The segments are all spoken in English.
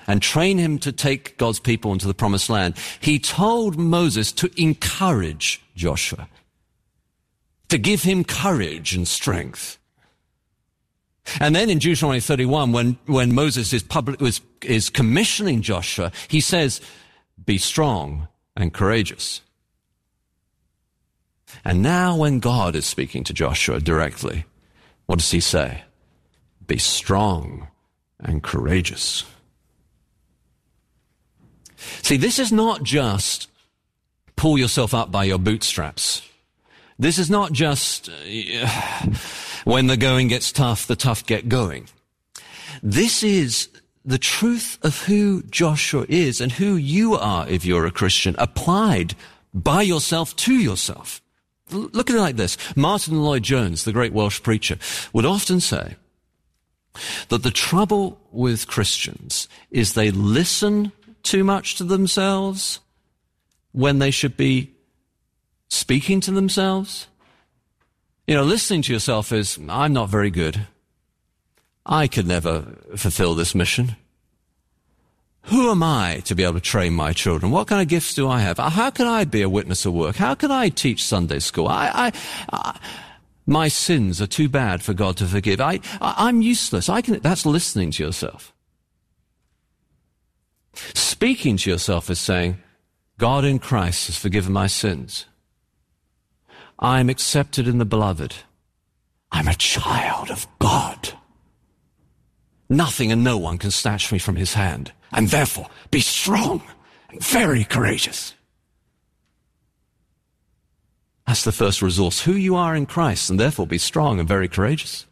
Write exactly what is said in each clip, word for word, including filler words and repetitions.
and train him to take God's people into the promised land, he told Moses to encourage Joshua, to give him courage and strength. And then in Deuteronomy thirty-one, when, when Moses is, public, is, is commissioning Joshua, he says, be strong and courageous. And now when God is speaking to Joshua directly, what does he say? Be strong and courageous. See, this is not just pull yourself up by your bootstraps. This is not just uh, when the going gets tough, the tough get going. This is the truth of who Joshua is and who you are if you're a Christian, applied by yourself to yourself. Look at it like this. Martin Lloyd-Jones, the great Welsh preacher, would often say that the trouble with Christians is they listen too much to themselves when they should be speaking to themselves. You know, listening to yourself is, I'm not very good. I could never fulfill this mission. Who am I to be able to train my children? What kind of gifts do I have? How can I be a witness of work? How can I teach Sunday school? I, I, I my sins are too bad for God to forgive. I, I I'm useless. I can. That's listening to yourself. Speaking to yourself is saying, God in Christ has forgiven my sins. I am accepted in the beloved. I'm a child of God. Nothing and no one can snatch me from his hand. And therefore, be strong and very courageous. That's the first resource, who you are in Christ, and therefore be strong and very courageous.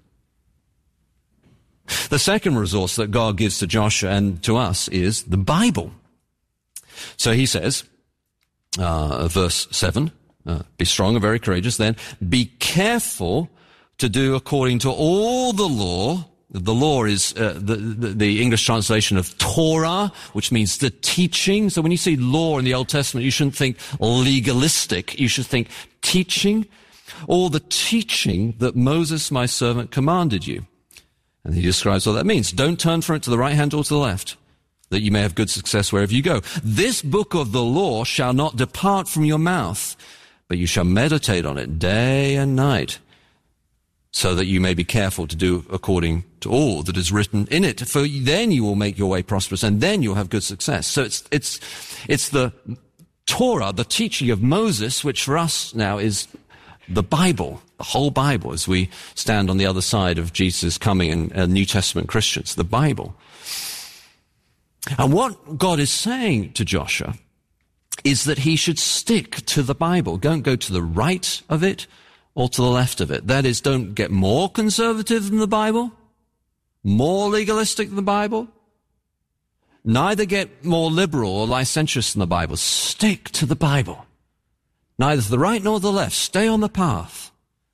The second resource that God gives to Joshua and to us is the Bible. So he says, uh, verse seven, uh, be strong and very courageous. Then, be careful to do according to all the law. The law is uh, the, the, the English translation of Torah, which means the teaching. So when you see law in the Old Testament, you shouldn't think legalistic. You should think teaching, or the teaching that Moses, my servant, commanded you. And he describes what that means. Don't turn from it to the right hand or to the left, that you may have good success wherever you go. This book of the law shall not depart from your mouth, but you shall meditate on it day and night, so that you may be careful to do according to all that is written in it. For then you will make your way prosperous, and then you'll have good success. So it's it's it's the Torah, the teaching of Moses, which for us now is the Bible, the whole Bible, as we stand on the other side of Jesus coming and uh, New Testament Christians, the Bible. And what God is saying to Joshua is that he should stick to the Bible. Don't go to the right of it or to the left of it. That is, don't get more conservative than the Bible, more legalistic than the Bible. Neither get more liberal or licentious than the Bible. Stick to the Bible. Neither to the right nor the left. Stay on the path.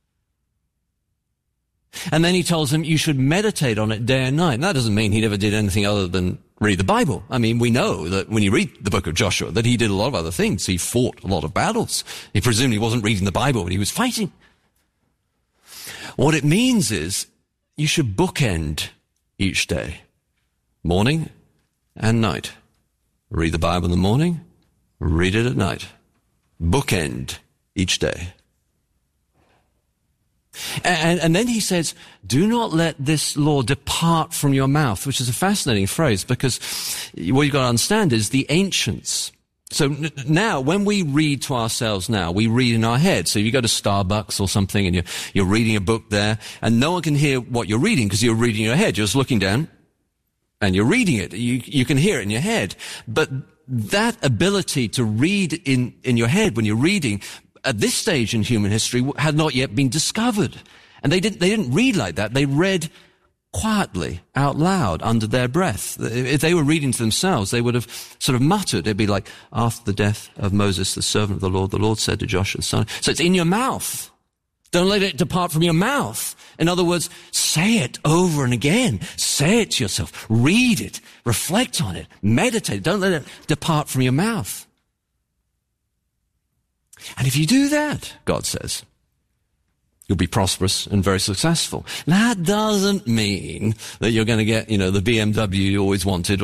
And then he tells him you should meditate on it day and night. And that doesn't mean he never did anything other than read the Bible. I mean, we know that when you read the book of Joshua, that he did a lot of other things. He fought a lot of battles. He presumably wasn't reading the Bible when he was fighting. What it means is you should bookend each day, morning and night. Read the Bible in the morning, read it at night. Bookend each day. And, and then he says, do not let this law depart from your mouth, which is a fascinating phrase, because what you've got to understand is the ancients. So n- now, when we read to ourselves now, we read in our head. So you go to Starbucks or something and you're, you're reading a book there, and no one can hear what you're reading because you're reading in your head. You're just looking down and you're reading it. You, you can hear it in your head. But that ability to read in, in your head when you're reading, at this stage in human history, had not yet been discovered. And they didn't, they didn't read like that. They read quietly, out loud, under their breath. If they were reading to themselves, they would have sort of muttered. It'd be like, after the death of Moses, the servant of the Lord, the Lord said to Joshua, son. So it's in your mouth. Don't let it depart from your mouth. In other words, say it over and again. Say it to yourself. Read it. Reflect on it. Meditate. Don't let it depart from your mouth. And if you do that, God says, you'll be prosperous and very successful. That doesn't mean that you're going to get, you know, the B M W you always wanted